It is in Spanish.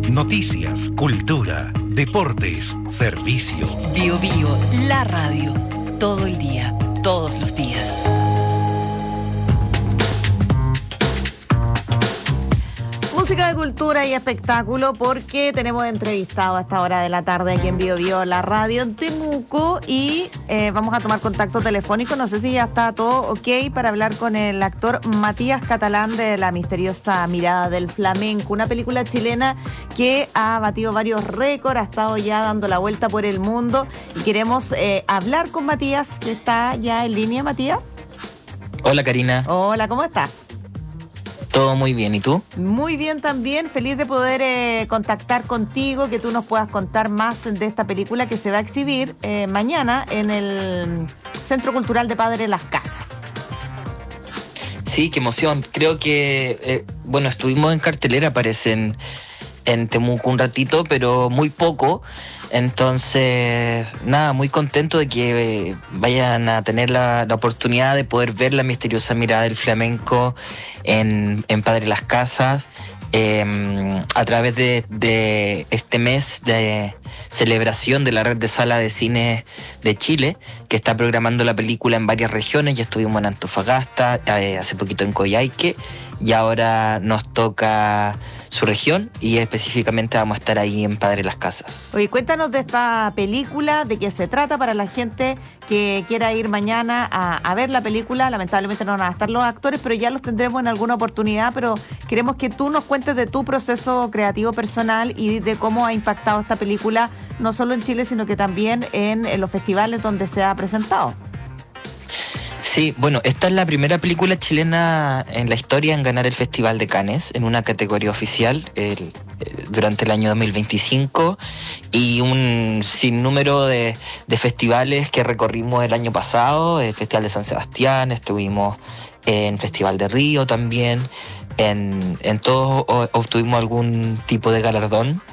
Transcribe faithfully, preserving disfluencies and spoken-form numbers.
Noticias, cultura, deportes, servicio. Bio Bio, la radio. Todo el día, todos los días. Música de cultura y espectáculo, porque tenemos entrevistado a esta hora de la tarde aquí en Bio Bio, la radio en Temuco, y eh, vamos a tomar contacto telefónico. No sé si ya está todo ok para hablar con el actor Matías Catalán de La misteriosa mirada del flamenco, una película chilena que ha batido varios récords, ha estado ya dando la vuelta por el mundo, y queremos eh, hablar con Matías, que está ya en línea. Matías. Hola, Karina. Hola, ¿cómo estás? Todo muy bien, ¿y tú? Muy bien también, feliz de poder eh, contactar contigo, que tú nos puedas contar más de esta película que se va a exhibir eh, mañana en el Centro Cultural de Padre Las Casas. Sí, qué emoción. Creo que, eh, bueno, estuvimos en cartelera, parece, en, en Temuco un ratito, pero muy poco. Entonces, nada, muy contento de que eh, vayan a tener la, la oportunidad de poder ver La misteriosa mirada del flamenco en, en Padre Las Casas, eh, a través de, de este mes de celebración de la red de sala de cine de Chile, que está programando la película en varias regiones. Ya estuvimos en Antofagasta, eh, hace poquito en Coyhaique, y ahora nos toca su región, y específicamente vamos a estar ahí en Padre Las Casas. Oye, cuéntanos de esta película, de qué se trata para la gente que quiera ir mañana a, a ver la película. Lamentablemente no van a estar los actores, pero ya los tendremos en alguna oportunidad, pero queremos que tú nos cuentes de tu proceso creativo personal y de cómo ha impactado esta película, no solo en Chile, sino que también en, en los festivales donde se ha presentado. Sí, bueno, esta es la primera película chilena en la historia en ganar el Festival de Cannes en una categoría oficial el, el, durante el año dos mil veinticinco, y un sinnúmero de, de festivales que recorrimos el año pasado. El Festival de San Sebastián, estuvimos en Festival de Río también. En, en todos obtuvimos algún tipo de galardón.